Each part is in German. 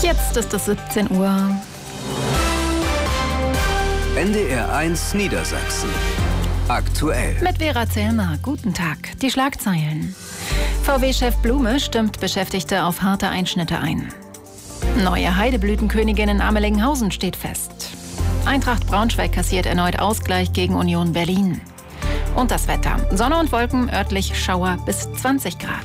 Jetzt ist es 17 Uhr. NDR 1 Niedersachsen. Aktuell. Mit Vera Zellmer. Guten Tag. Die Schlagzeilen. VW-Chef Blume stimmt Beschäftigte auf harte Einschnitte ein. Neue Heideblütenkönigin in Amelinghausen steht fest. Eintracht Braunschweig kassiert erneut Ausgleich gegen Union Berlin. Und das Wetter. Sonne und Wolken, örtlich Schauer bis 20 Grad.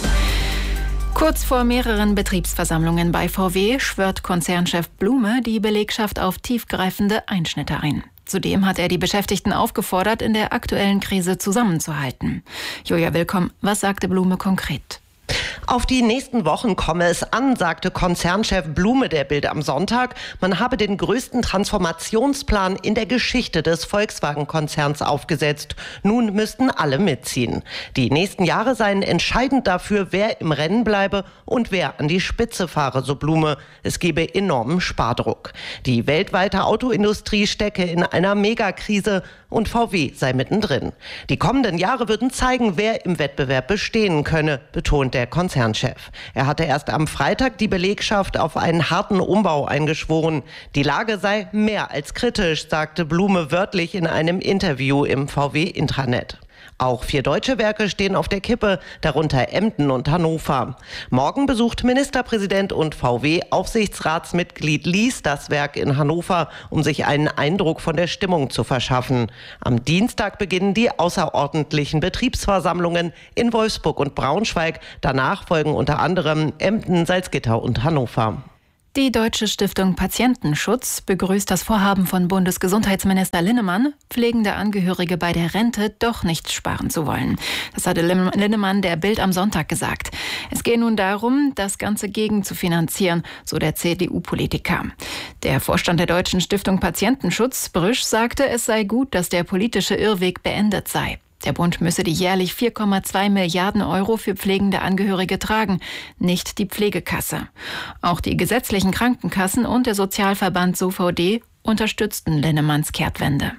Kurz vor mehreren Betriebsversammlungen bei VW schwört Konzernchef Blume die Belegschaft auf tiefgreifende Einschnitte ein. Zudem hat er die Beschäftigten aufgefordert, in der aktuellen Krise zusammenzuhalten. Julia Willkomm, was sagte Blume konkret? Auf die nächsten Wochen komme es an, sagte Konzernchef Blume der Bild am Sonntag. Man habe den größten Transformationsplan in der Geschichte des Volkswagen-Konzerns aufgesetzt. Nun müssten alle mitziehen. Die nächsten Jahre seien entscheidend dafür, wer im Rennen bleibe und wer an die Spitze fahre, so Blume. Es gebe enormen Spardruck. Die weltweite Autoindustrie stecke in einer Megakrise und VW sei mittendrin. Die kommenden Jahre würden zeigen, wer im Wettbewerb bestehen könne, betont der Konzernchef. Er hatte erst am Freitag die Belegschaft auf einen harten Umbau eingeschworen. Die Lage sei mehr als kritisch, sagte Blume wörtlich in einem Interview im VW-Intranet. Auch 4 deutsche Werke stehen auf der Kippe, darunter Emden und Hannover. Morgen besucht Ministerpräsident und VW-Aufsichtsratsmitglied Lies das Werk in Hannover, um sich einen Eindruck von der Stimmung zu verschaffen. Am Dienstag beginnen die außerordentlichen Betriebsversammlungen in Wolfsburg und Braunschweig. Danach folgen unter anderem Emden, Salzgitter und Hannover. Die Deutsche Stiftung Patientenschutz begrüßt das Vorhaben von Bundesgesundheitsminister Linnemann, pflegende Angehörige bei der Rente doch nicht sparen zu wollen. Das hatte Linnemann der Bild am Sonntag gesagt. Es gehe nun darum, das Ganze gegenzufinanzieren, so der CDU-Politiker. Der Vorstand der Deutschen Stiftung Patientenschutz, Brüsch, sagte, es sei gut, dass der politische Irrweg beendet sei. Der Bund müsse die jährlich 4,2 Milliarden Euro für pflegende Angehörige tragen, nicht die Pflegekasse. Auch die gesetzlichen Krankenkassen und der Sozialverband SOVD unterstützten Linnemanns Kehrtwende.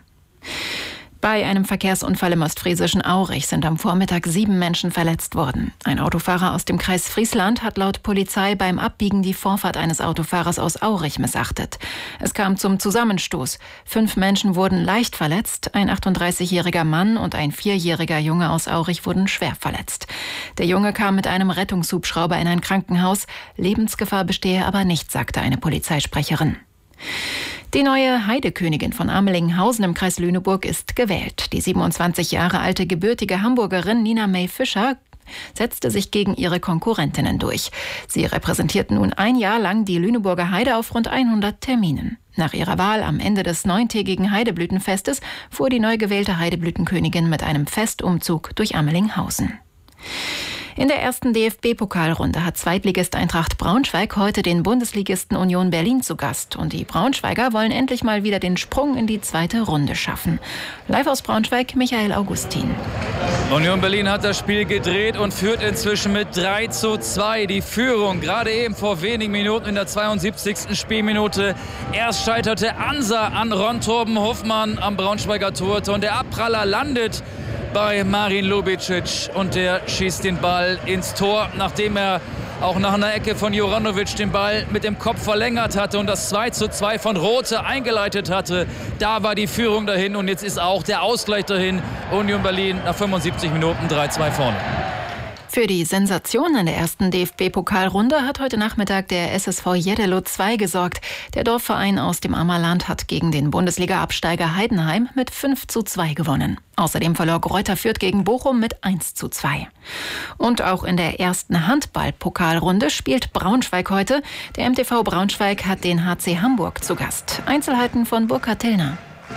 Bei einem Verkehrsunfall im ostfriesischen Aurich sind am Vormittag 7 Menschen verletzt worden. Ein Autofahrer aus dem Kreis Friesland hat laut Polizei beim Abbiegen die Vorfahrt eines Autofahrers aus Aurich missachtet. Es kam zum Zusammenstoß. 5 Menschen wurden leicht verletzt, ein 38-jähriger Mann und ein 4-jähriger Junge aus Aurich wurden schwer verletzt. Der Junge kam mit einem Rettungshubschrauber in ein Krankenhaus. Lebensgefahr bestehe aber nicht, sagte eine Polizeisprecherin. Die neue Heidekönigin von Amelinghausen im Kreis Lüneburg ist gewählt. Die 27 Jahre alte gebürtige Hamburgerin Nina May Fischer setzte sich gegen ihre Konkurrentinnen durch. Sie repräsentiert nun ein Jahr lang die Lüneburger Heide auf rund 100 Terminen. Nach ihrer Wahl am Ende des 9-tägigen Heideblütenfestes fuhr die neu gewählte Heideblütenkönigin mit einem Festumzug durch Amelinghausen. In der ersten DFB-Pokalrunde hat Zweitligist Eintracht Braunschweig heute den Bundesligisten Union Berlin zu Gast. Und die Braunschweiger wollen endlich mal wieder den Sprung in die zweite Runde schaffen. Live aus Braunschweig, Michael Augustin. Union Berlin hat das Spiel gedreht und führt inzwischen mit 3:2 die Führung. Gerade eben vor wenigen Minuten in der 72. Spielminute. Erst scheiterte Ansa an Ron Torben Hoffmann am Braunschweiger Tor. Und der Abpraller landet bei Marin Lubicic und der schießt den Ball ins Tor, nachdem er auch nach einer Ecke von Juranovic den Ball mit dem Kopf verlängert hatte und das 2:2 von Rothe eingeleitet hatte. Da war die Führung dahin und jetzt ist auch der Ausgleich dahin. Union Berlin nach 75 Minuten 3:2 vorne. Für die Sensation in der ersten DFB-Pokalrunde hat heute Nachmittag der SSV Jeddelo 2 gesorgt. Der Dorfverein aus dem Ammerland hat gegen den Bundesliga-Absteiger Heidenheim mit 5:2 gewonnen. Außerdem verlor Greuther Fürth gegen Bochum mit 1:2. Und auch in der ersten Handball-Pokalrunde spielt Braunschweig heute. Der MTV Braunschweig hat den HC Hamburg zu Gast. Einzelheiten von Burkhard Tillner.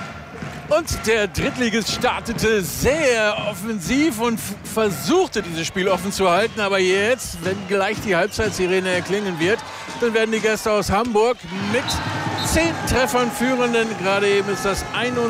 Und der Drittligist startete sehr offensiv und versuchte, dieses Spiel offen zu halten. Aber jetzt, wenn gleich die Halbzeitsirene erklingen wird, dann werden die Gäste aus Hamburg mit 10 Treffern führenden. Gerade eben ist das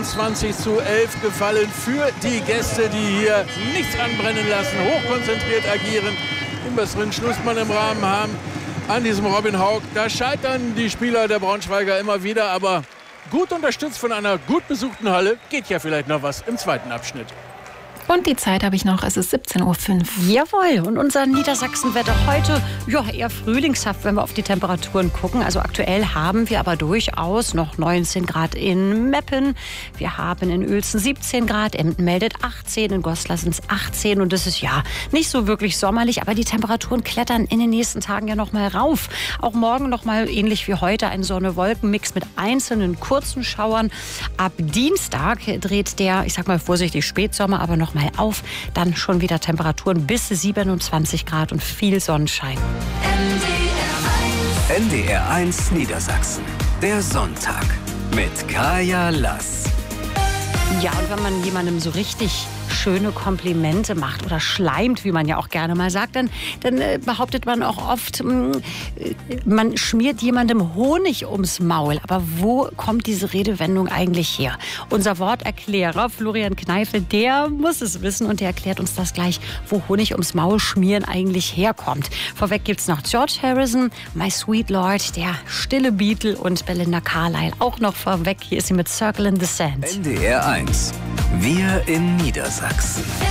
21:11 gefallen für die Gäste, die hier nichts anbrennen lassen, hochkonzentriert agieren, den besseren Schlussmann im Rahmen haben an diesem Robin Haug. Da scheitern die Spieler der Braunschweiger immer wieder, aber gut unterstützt von einer gut besuchten Halle geht ja vielleicht noch was im zweiten Abschnitt. Und die Zeit habe ich noch, es ist 17:05 Uhr. Jawohl, und unser Niedersachsenwetter heute, eher frühlingshaft, wenn wir auf die Temperaturen gucken. Also aktuell haben wir aber durchaus noch 19 Grad in Meppen. Wir haben in Uelzen 17 Grad, Emden meldet 18, in Goslar sind es 18. Und das ist nicht so wirklich sommerlich, aber die Temperaturen klettern in den nächsten Tagen ja noch mal rauf. Auch morgen noch mal ähnlich wie heute ein Sonne-Wolken-Mix mit einzelnen kurzen Schauern. Ab Dienstag dreht der, ich sag mal vorsichtig, Spätsommer aber noch mal auf. Dann schon wieder Temperaturen bis 27 Grad und viel Sonnenschein. NDR 1 Niedersachsen. Der Sonntag mit Kaya Lass. Ja, und wenn man jemandem so richtig schöne Komplimente macht oder schleimt, wie man ja auch gerne mal sagt, dann behauptet man auch oft, man schmiert jemandem Honig ums Maul. Aber wo kommt diese Redewendung eigentlich her? Unser Worterklärer Florian Kneifel, der muss es wissen und der erklärt uns das gleich, wo Honig ums Maul schmieren eigentlich herkommt. Vorweg gibt's noch George Harrison, My Sweet Lord, der stille Beatle und Belinda Carlisle. Auch noch vorweg, hier ist sie mit Circle in the Sand. NDR 1. Wir in Niedersachsen.